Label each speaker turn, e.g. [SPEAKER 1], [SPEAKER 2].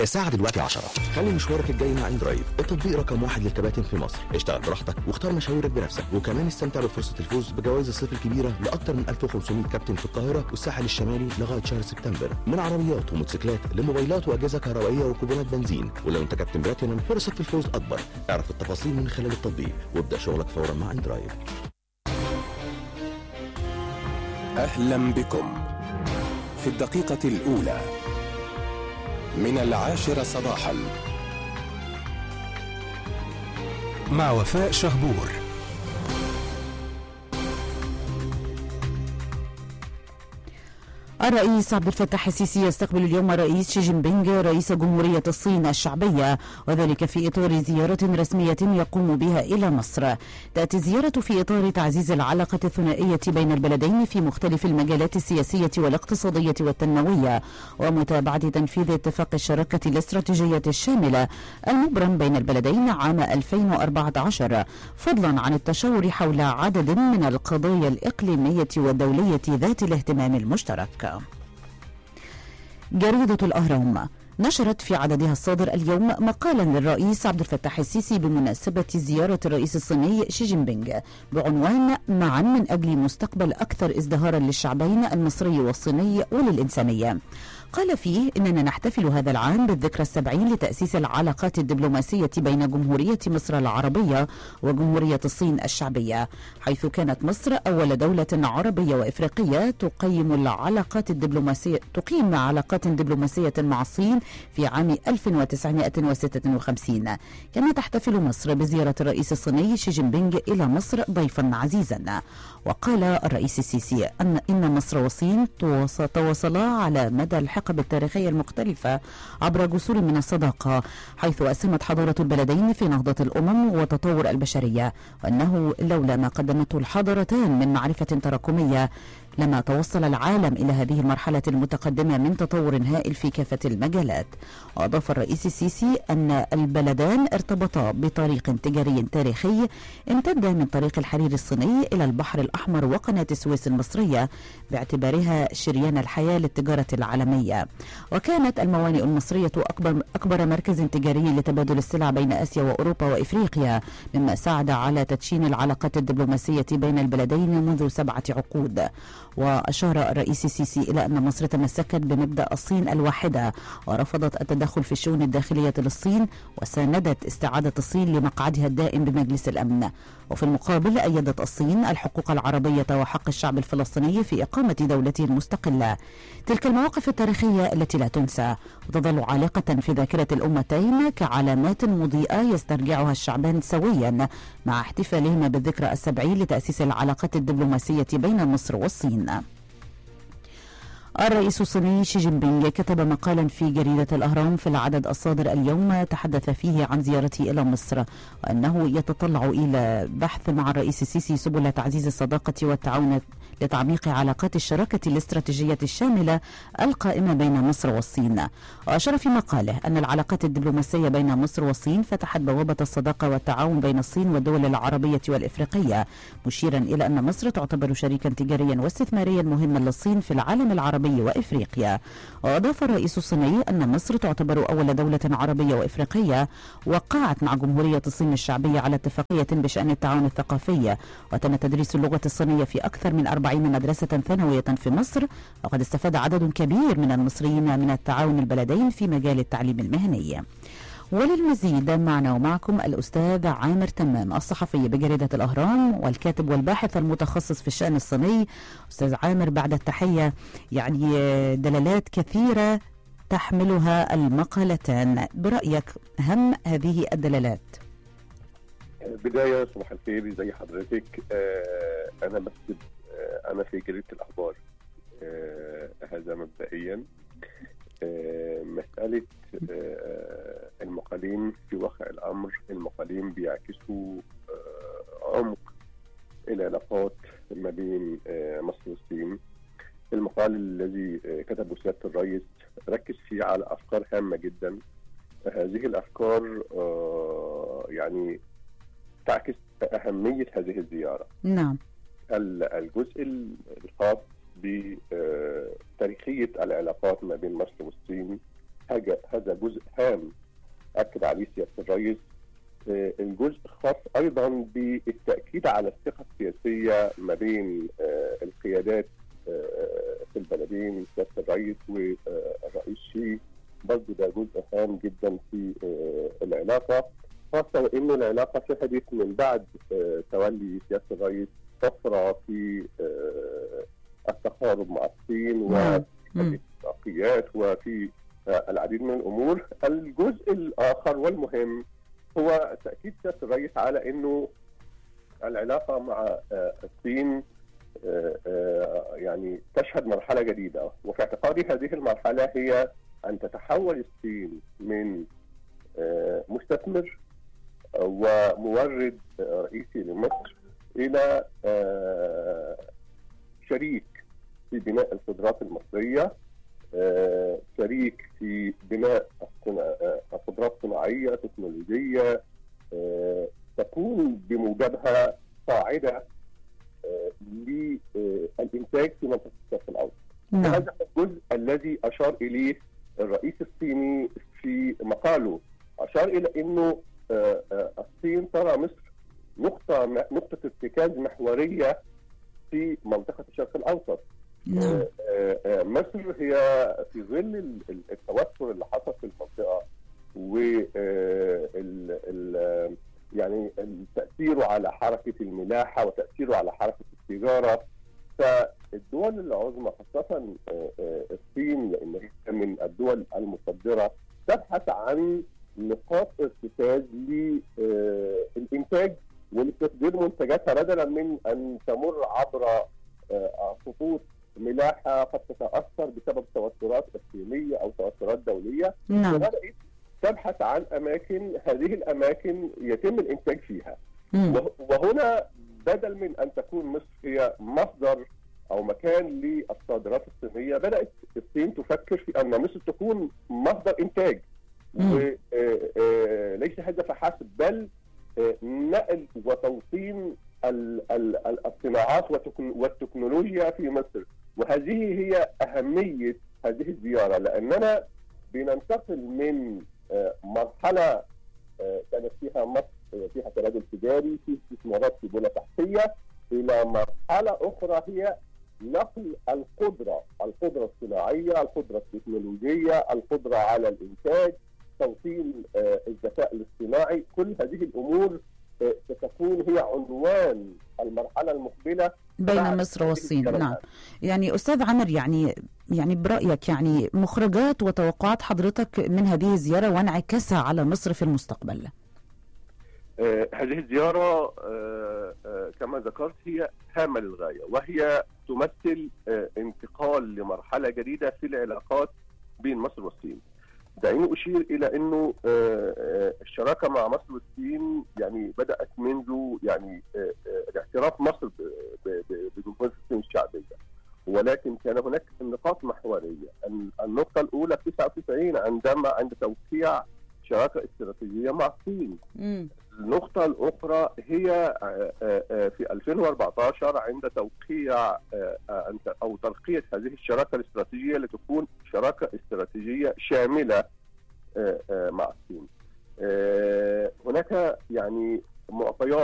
[SPEAKER 1] الساعة دلوقتي 10. خلي مشوارك الجاي مع اندرايف التطبيق رقم 1 للكباتن في مصر. اشتغل براحتك واختار مشاويرك بنفسك، وكمان استمتع بفرصة الفوز بجوائز الصيف الكبيرة لأكثر من 1500 كابتن في القاهرة والساحل الشمالي لغاية شهر سبتمبر، من عربيات وموتوسيكلات لموبايلات وأجهزة كهربائية وكوبونات بنزين. ولو انت كابتن بلاتينم فرصك في الفوز أكبر. اعرف التفاصيل من خلال التطبيق وابدأ شغلك فورا مع اندرايف.
[SPEAKER 2] أهلا بكم في الدقيقة الأولى من 10 صباحا مع وفاء شهبور.
[SPEAKER 3] الرئيس عبد الفتاح السيسي يستقبل اليوم الرئيس شي جين بينغ رئيس جمهورية الصين الشعبية، وذلك في إطار زيارة رسمية يقوم بها إلى مصر. تأتي الزيارة في إطار تعزيز العلاقة الثنائية بين البلدين في مختلف المجالات السياسية والاقتصادية والتنموية، ومتابعة تنفيذ اتفاق الشراكة الاستراتيجية الشاملة المبرم بين البلدين عام 2014، فضلا عن التشاور حول عدد من القضايا الإقليمية والدولية ذات الاهتمام المشترك. جريدة الأهرام نشرت في عددها الصادر اليوم مقالا للرئيس عبد الفتاح السيسي بمناسبة زيارة الرئيس الصيني شي جين بينغ بعنوان معا من أجل مستقبل أكثر ازدهارا للشعبين المصري والصيني وللإنسانية. قال فيه إننا نحتفل هذا العام بالذكرى 70 لتأسيس العلاقات الدبلوماسية بين جمهورية مصر العربية وجمهورية الصين الشعبية، حيث كانت مصر أول دولة عربية وإفريقية تقيم علاقات دبلوماسية مع الصين في عام 1956. كما تحتفل مصر بزيارة الرئيس الصيني شي جين بينغ إلى مصر ضيفا عزيزا. وقال الرئيس السيسي إن مصر والصين تواصلا على مدى الحقب التاريخية المختلفة عبر جسور من الصداقة، حيث أسهمت حضارة البلدين في نهضة الأمم وتطور البشرية، وأنه لولا ما قدمته الحضارتان من معرفة تراكمية لما توصل العالم إلى هذه المرحلة المتقدمة من تطور هائل في كافة المجالات. وأضاف الرئيس السيسي أن البلدان ارتبطا بطريق تجاري تاريخي امتد من طريق الحرير الصيني إلى البحر الأحمر وقناة السويس المصرية باعتبارها شريان الحياة للتجارة العالمية. وكانت الموانئ المصرية أكبر مركز تجاري لتبادل السلع بين آسيا وأوروبا وإفريقيا، مما ساعد على تدشين العلاقات الدبلوماسية بين البلدين منذ 7 عقود. وأشار الرئيس السيسي إلى أن مصر تمسكت بمبدأ الصين الواحدة ورفضت التدخل في الشؤون الداخلية للصين، وساندت استعادة الصين لمقعدها الدائم بمجلس الأمن. وفي المقابل أيدت الصين الحقوق العربية وحق الشعب الفلسطيني في إقامة دولته المستقلة. تلك المواقف التاريخية التي لا تنسى وتظل عالقة في ذاكرة الأمتين كعلامات مضيئة يسترجعها الشعبان سويا مع احتفالهما بالذكرى 70 لتأسيس العلاقات الدبلوماسية بين مصر والصين. الرئيس الصيني شي جين بينغ كتب مقالا في جريدة الأهرام في العدد الصادر اليوم تحدث فيه عن زيارته إلى مصر، وأنه يتطلع إلى بحث مع الرئيس السيسي سبل تعزيز الصداقة والتعاون لتعميق علاقات الشراكة الاستراتيجية الشاملة القائمة بين مصر والصين. وأشار في مقاله أن العلاقات الدبلوماسية بين مصر والصين فتحت بوابة الصداقة والتعاون بين الصين والدول العربية والإفريقية، مشيرا إلى أن مصر تعتبر شريكا تجاريا واستثماريا مهما للصين في العالم العربي وإفريقيا. وأضاف الرئيس الصيني أن مصر تعتبر أول دولة عربية وإفريقية وقعت مع جمهورية الصين الشعبية على اتفاقية بشأن التعاون الثقافي، وتم تدريس اللغة الصينية في أكثر من 40 مدرسة ثانوية في مصر، وقد استفاد عدد كبير من المصريين من التعاون البلدين في مجال التعليم المهني. وللمزيد معنا ومعكم الأستاذ عامر تمام الصحفي بجريدة الأهرام والكاتب والباحث المتخصص في الشأن الصيني. أستاذ عامر، بعد التحية، يعني دلالات كثيرة تحملها المقالتان، برأيك أهم هذه الدلالات؟
[SPEAKER 4] بداية صباح الخير، زي حضرتك. أنا بكتب أنا في جريدة الأخبار. هذا مبدئيا. مسألة المقالين في واقع الأمر، المقالين بيعكسوا عمق العلاقات ما بين مصر والصين. المقال الذي كتبه سيادة الرئيس ركز فيه على أفكار هامة جدا. هذه الأفكار يعني تعكس أهمية هذه الزيارة.
[SPEAKER 3] نعم.
[SPEAKER 4] الجزء الخاص بتاريخية العلاقات ما بين مصر والصين هذا جزء هام عليه سيادة الرئيس الجزء الخاص أيضا بالتأكيد على الثقة السياسية ما بين القيادات في البلدين، سيادة الرئيس والرئيس شي. برضه ده جزء هام جدا في العلاقة، خاصة وإن العلاقة شهدت من بعد تولي سيادة الرئيس طفرة في التقارب مع الصين وفي الاتفاقيات وفي العديد من الأمور. الجزء الآخر والمهم هو تأكيد سيادة الرئيس على أنه العلاقة مع الصين يعني تشهد مرحلة جديدة، وفي اعتقادي هذه المرحلة هي أن تتحول الصين من مستثمر ومورد رئيسي لمصر إلى شريك في بناء القدرات المصرية، شريك في بناء قدرات صناعية تكنولوجية تكون بموجبها قاعدة للإنتاج في منطقة الشرق الأوسط. هذا الجزء الذي أشار إليه الرئيس الصيني في مقاله، أشار إلى أنه الصين ترى مصر نقطة ارتكاز محورية في منطقة الشرق الأوسط. مصر هي في ظل التوتر اللي حصل في المنطقة و يعني تأثيره على حركة الملاحة وتأثيره على حركة التجارة، فالدول العظمى خاصة الصين لأن هي من الدول المصدرة تبحث عن نقاط ارتكاز للإنتاج ولتصدير منتجاتها بدلا من أن تمر عبر خطوط ملاحة قد تتأثر بسبب توترات إقليمية أو توترات دولية. فبدأت تبحث عن أماكن، هذه الأماكن يتم الإنتاج فيها. وهنا بدل من أن تكون مصر هي مصدر أو مكان للصادرات الصينية، بدأت الصين تفكر في أن مصر تكون مصدر إنتاج، وليس هذا فحسب بل نقل وتوطين الصناعات والتكنولوجيا في مصر. وهذه هي أهمية هذه الزيارة، لأننا بننتقل من مرحلة كانت فيها مصر فيها تبادل تجاري، في استثمارات في بنى تحتية، إلى مرحلة أخرى هي نقل القدرة الصناعية، القدرة التكنولوجية، القدرة على الإنتاج، توطين الذكاء الاصطناعي. كل هذه الأمور ستكون هي عنوان المرحلة المقبلة
[SPEAKER 3] بين مصر والصين. نعم. يعني أستاذ عمر، يعني برأيك يعني مخرجات وتوقعات حضرتك من هذه الزيارة وانعكاسها على مصر في المستقبل؟
[SPEAKER 4] هذه الزيارة كما ذكرت هي هامة للغاية، وهي تمثل انتقال لمرحلة جديدة في العلاقات بين مصر والصين. دعيني أشير إلى أنه الشراكة مع مصر والصين يعني بدأت منذ يعني اعتراف مصر بجمهورية الصين الشعبية، ولكن كان هناك نقاط محورية. النقطة الأولى في 99 عند توقيع شراكة استراتيجية مع الصين. النقطة الأخرى هي في 2014 عند توقيع أو ترقية هذه الشراكة الاستراتيجية لتكون شراكة استراتيجية شاملة مع الصين. هناك يعني معطيات